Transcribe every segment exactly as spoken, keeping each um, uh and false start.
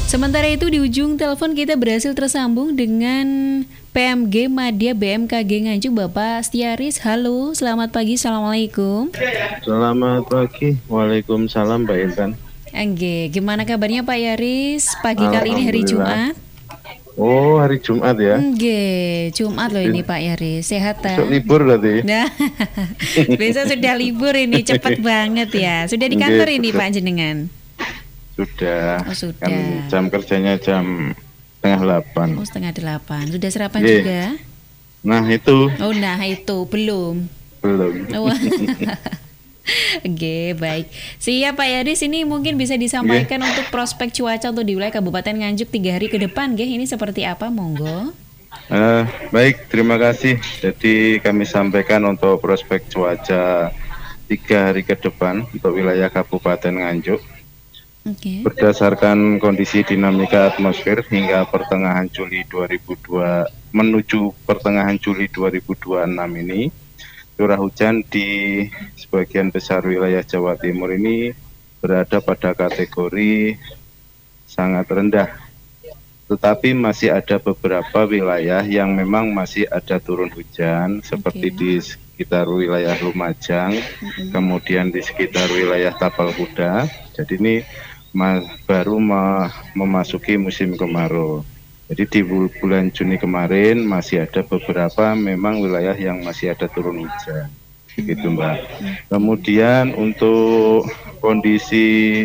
Sementara itu di ujung telepon kita berhasil tersambung dengan P M G Madya B M K G Nganjuk, Bapak Setiaris. Halo, selamat pagi, Assalamualaikum. Selamat pagi, Waalaikumsalam Mbak Intan. Angge, gimana kabarnya Pak Yaris? Pagi kali ini hari Jumat. Oh, hari Jumat ya? Angge, Jumat loh ini Pak Yaris. Sehat tak? Besok libur berarti? Nah, besok sudah libur ini, cepat banget ya. Sudah di kantor ini Pak Jenengan? Sudah. Oh, sudah. Kan jam kerjanya jam setengah delapan. Oh, setengah delapan. Sudah sarapan Ye. juga? Nah itu. Oh, nah itu belum. Belum. Oh. Oke, baik. Siap Pak Yaris, ini mungkin bisa disampaikan Ye. Untuk prospek cuaca untuk di wilayah Kabupaten Nganjuk tiga hari ke depan, Ge. Ini seperti apa, monggo? Uh, baik, terima kasih. Jadi kami sampaikan untuk prospek cuaca tiga hari ke depan untuk wilayah Kabupaten Nganjuk. Okay. Berdasarkan kondisi dinamika atmosfer hingga pertengahan Juli dua ribu dua menuju pertengahan Juli dua ribu dua puluh enam ini, curah hujan di sebagian besar wilayah Jawa Timur ini berada pada kategori sangat rendah. Tetapi masih ada beberapa wilayah yang memang masih ada turun hujan, seperti okay. di sekitar wilayah Lumajang, mm-hmm. kemudian di sekitar wilayah Tapal Kuda. Jadi ini baru memasuki musim kemarau. Jadi di bulan Juni kemarin masih ada beberapa memang wilayah yang masih ada turun hujan, begitu Mbak. Kemudian untuk kondisi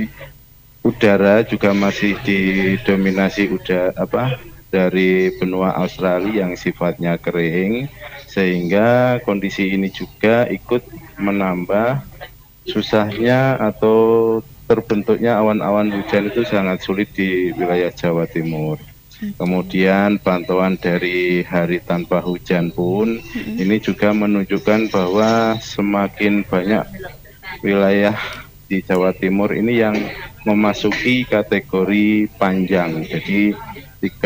udara juga masih didominasi udara apa dari benua Australia yang sifatnya kering, sehingga kondisi ini juga ikut menambah susahnya atau terbentuknya awan-awan hujan itu sangat sulit di wilayah Jawa Timur. Kemudian pantauan dari hari tanpa hujan pun mm-hmm. ini juga menunjukkan bahwa semakin banyak wilayah di Jawa Timur ini yang memasuki kategori panjang. Jadi tiga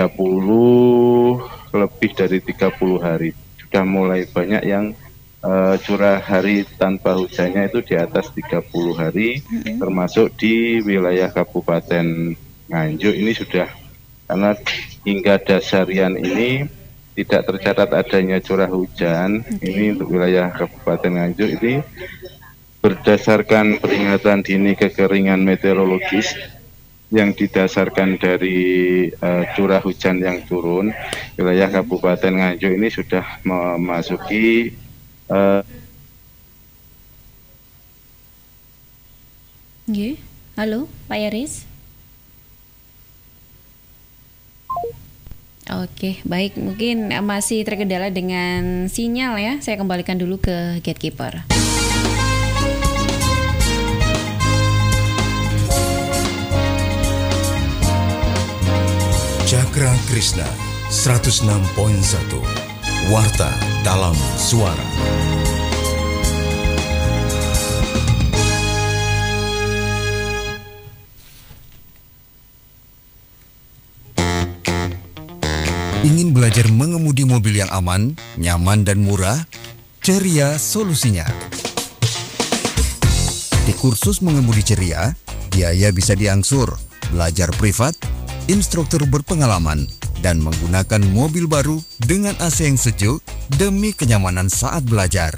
puluh lebih dari tiga puluh hari. Sudah mulai banyak yang Uh, curah hari tanpa hujannya itu di atas tiga puluh hari, mm-hmm. termasuk di wilayah Kabupaten Nganjuk ini sudah, karena hingga dasarian ini tidak tercatat adanya curah hujan. Okay. Ini untuk wilayah Kabupaten Nganjuk ini berdasarkan peringatan dini kekeringan meteorologis yang didasarkan dari uh, curah hujan yang turun, wilayah Kabupaten Nganjuk ini sudah memasuki Uh, yeah. Halo, Pak Yaris. Oke, baik. Mungkin masih terkendala dengan sinyal ya. Saya kembalikan dulu ke Gatekeeper. Cakra Krishna seratus enam koma satu Warta dalam Suara. Ingin belajar mengemudi mobil yang aman, nyaman dan murah? Ceria solusinya. Di kursus mengemudi Ceria, biaya bisa diangsur, belajar privat, instruktur berpengalaman, dan menggunakan mobil baru dengan A C yang sejuk demi kenyamanan saat belajar.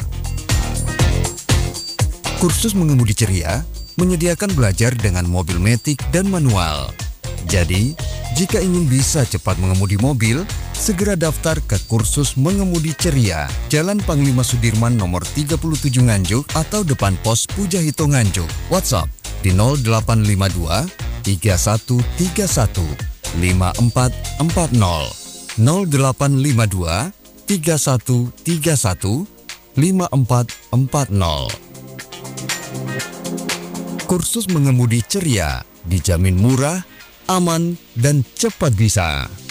Kursus mengemudi Ceria menyediakan belajar dengan mobil matic dan manual. Jadi, jika ingin bisa cepat mengemudi mobil, segera daftar ke kursus mengemudi Ceria, Jalan Panglima Sudirman nomor tiga puluh tujuh Nganjuk atau depan pos Pujahito Nganjuk. WhatsApp di nol delapan lima dua tiga satu tiga satu lima empat empat nol nol delapan lima dua tiga satu tiga satu lima empat empat nol. Kursus mengemudi Ceria dijamin murah, aman, dan cepat bisa.